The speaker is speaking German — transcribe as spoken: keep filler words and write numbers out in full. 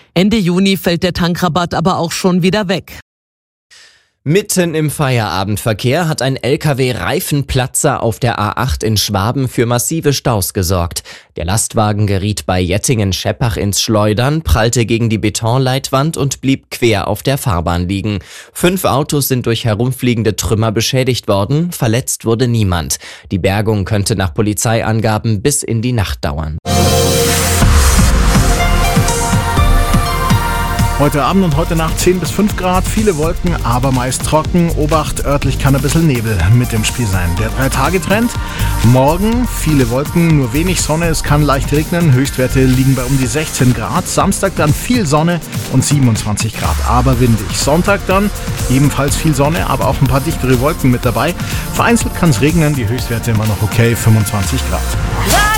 Ende Juni fällt der Tankrabatt aber auch schon wieder weg. Mitten im Feierabendverkehr hat ein L K W-Reifenplatzer auf der A acht in Schwaben für massive Staus gesorgt. Der Lastwagen geriet bei Jettingen-Scheppach ins Schleudern, prallte gegen die Betonleitwand und blieb quer auf der Fahrbahn liegen. Fünf Autos sind durch herumfliegende Trümmer beschädigt worden, verletzt wurde niemand. Die Bergung könnte nach Polizeiangaben bis in die Nacht dauern. Heute Abend und heute Nacht zehn bis fünf Grad, viele Wolken, aber meist trocken. Obacht, örtlich kann ein bisschen Nebel mit im Spiel sein. Der Drei-Tage-Trend, morgen viele Wolken, nur wenig Sonne, es kann leicht regnen. Höchstwerte liegen bei um die sechzehn Grad. Samstag dann viel Sonne und siebenundzwanzig Grad, aber windig. Sonntag dann ebenfalls viel Sonne, aber auch ein paar dichtere Wolken mit dabei. Vereinzelt kann es regnen, die Höchstwerte immer noch okay, fünfundzwanzig Grad.